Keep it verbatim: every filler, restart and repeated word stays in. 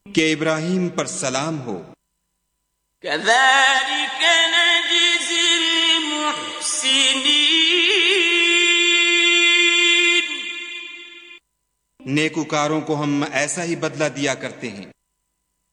कि इब्राहिम पर सलाम हो। كذلك نجزي المحسنين, नेकुकारों को हम ऐसा ही बदला दिया करते हैं।